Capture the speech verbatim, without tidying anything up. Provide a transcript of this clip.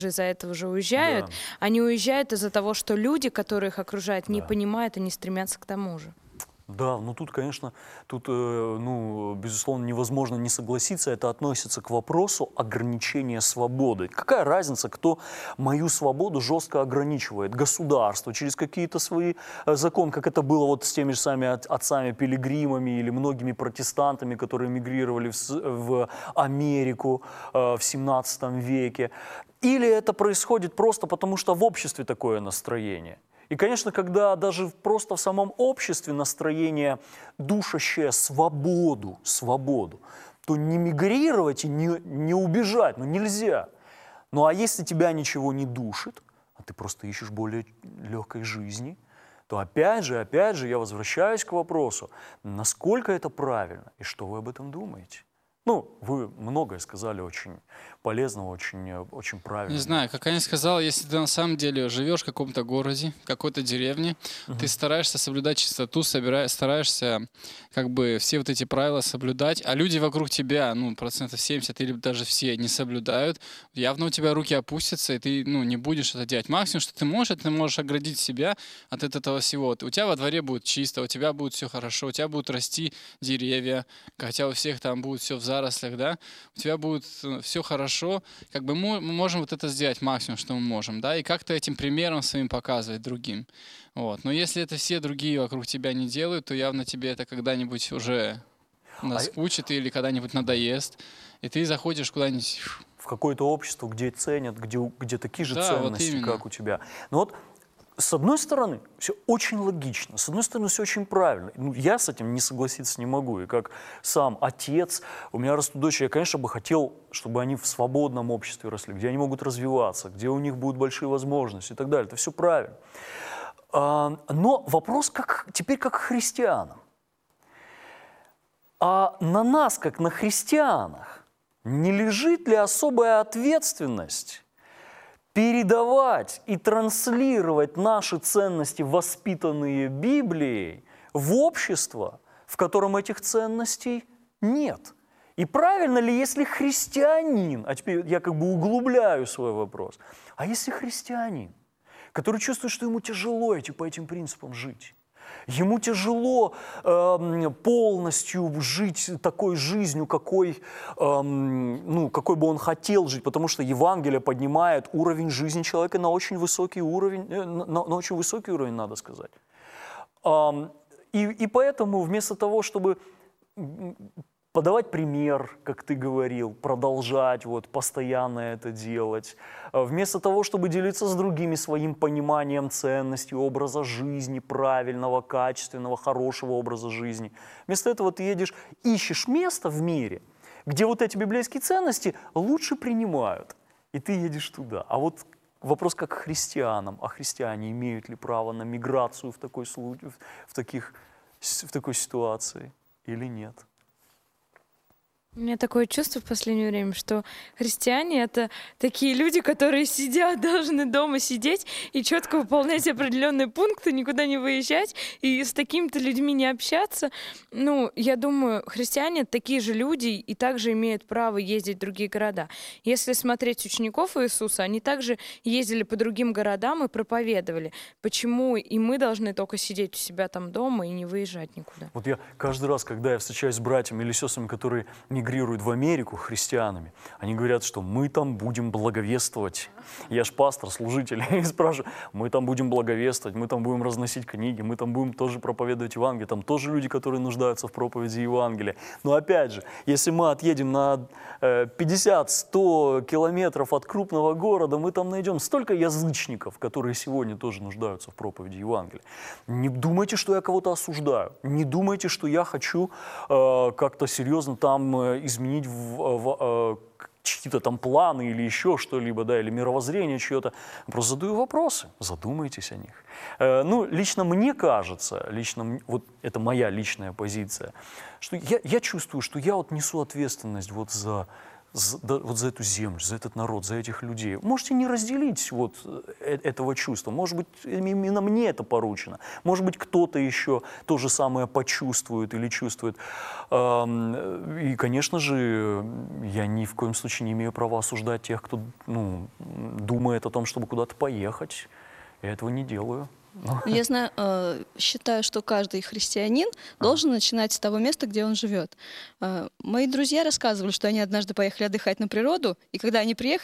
из-за этого же уезжают. Да. Они уезжают из-за того, что люди, которые их окружают, не Да. понимают и не стремятся к тому же. Да, ну тут, конечно, тут, э, ну, безусловно, невозможно не согласиться. Это относится к вопросу ограничения свободы. Какая разница, кто мою свободу жестко ограничивает? Государство через какие-то свои э, законы, как это было вот с теми же самыми от- отцами-пилигримами или многими протестантами, которые мигрировали в, с- в Америку э, в семнадцатом веке. Или это происходит просто потому, что в обществе такое настроение. И, конечно, когда даже просто в самом обществе настроение, душащее свободу, свободу, то не мигрировать и не, не убежать, ну нельзя. Ну а если тебя ничего не душит, а ты просто ищешь более легкой жизни, то опять же, опять же я возвращаюсь к вопросу, насколько это правильно и что вы об этом думаете? Ну, вы многое сказали очень полезного, очень, очень правильно. Не знаю, как Аня сказала, если ты на самом деле живешь в каком-то городе, какой-то деревне, Мгм. ты стараешься соблюдать чистоту, собира- стараешься как бы все вот эти правила соблюдать, а люди вокруг тебя, ну, процентов семьдесят или даже все не соблюдают, явно у тебя руки опустятся, и ты, ну, не будешь это делать. Максимум, что ты можешь, это ты можешь оградить себя от этого всего. У тебя во дворе будет чисто, у тебя будет все хорошо, у тебя будут расти деревья, хотя у всех там будет все в зарослях, да, у тебя будет все хорошо, как бы мы мы можем вот это сделать максимум, что мы можем, да, и как-то этим примером своим показывать другим. Вот. Но если это все другие вокруг тебя не делают, то явно тебе это когда-нибудь уже наскучит или когда-нибудь надоест, и ты заходишь куда-нибудь. В какое-то общество, где ценят, где, у- где такие же Да, вот ценности, именно. как у тебя. Но вот с одной стороны, все очень логично, с одной стороны, все очень правильно. Ну, я с этим не согласиться не могу. И как сам отец, у меня растут дочери, я, конечно, бы хотел, чтобы они в свободном обществе росли, где они могут развиваться, где у них будут большие возможности и так далее. Это все правильно. А, но вопрос как, теперь как к христианам. А на нас, как на христианах, не лежит ли особая ответственность передавать и транслировать наши ценности, воспитанные Библией, в общество, в котором этих ценностей нет? И правильно ли, если христианин, а теперь я как бы углубляю свой вопрос, а если христианин, который чувствует, что ему тяжело идти по этим принципам жить, ему тяжело э, полностью жить такой жизнью, какой, э, ну, какой бы он хотел жить, потому что Евангелие поднимает уровень жизни человека на очень высокий уровень, э, на, на очень высокий уровень, надо сказать. Э, и, и поэтому вместо того, чтобы подавать пример, как ты говорил, продолжать вот, постоянно это делать, вместо того, чтобы делиться с другими своим пониманием ценностей, образа жизни, правильного, качественного, хорошего образа жизни. Вместо этого ты едешь, ищешь место в мире, где вот эти библейские ценности лучше принимают, и ты едешь туда. А вот вопрос как к христианам. А христиане имеют ли право на миграцию в такой, случай, в таких, в такой ситуации или нет? У меня такое чувство в последнее время, что христиане — это такие люди, которые сидят, должны дома сидеть и четко выполнять определенные пункты, никуда не выезжать и с такими-то людьми не общаться. Ну, я думаю, христиане — такие же люди и также имеют право ездить в другие города. Если смотреть учеников Иисуса, они также ездили по другим городам и проповедовали. Почему и мы должны только сидеть у себя там дома и не выезжать никуда? Вот я каждый раз, когда я встречаюсь с братьями или сестрами, которые мигрируют в Америку христианами, они говорят, что мы там будем благовествовать. Я ж пастор, служитель, и спрашиваю, мы там будем благовествовать, мы там будем разносить книги, мы там будем тоже проповедовать Евангелие, там тоже люди, которые нуждаются в проповеди Евангелия. Но опять же, если мы отъедем на пятьдесят-сто километров от крупного города, мы там найдем столько язычников, которые сегодня тоже нуждаются в проповеди Евангелия. Не думайте, что я кого-то осуждаю, не думайте, что я хочу э, как-то серьезно там э, изменить в, в, э, чьи-то там планы или еще что-либо, да, или мировоззрение чье-то. Просто задаю вопросы, задумайтесь о них. Э, ну, лично мне кажется, лично, м- вот это моя личная позиция, что я, я чувствую, что я вот несу ответственность вот за за, да, вот за эту землю, за этот народ, за этих людей. Можете не разделить вот э- этого чувства. Может быть, именно мне это поручено. Может быть, кто-то еще то же самое почувствует или чувствует. Эм, И, конечно же, я ни в коем случае не имею права осуждать тех, кто ну, думает о том, чтобы куда-то поехать. Я этого не делаю. Я знаю, э, считаю, что каждый христианин должен начинать с того места, где он живет. Э, Мои друзья рассказывали, что они однажды поехали отдыхать на природу, и когда они приехали,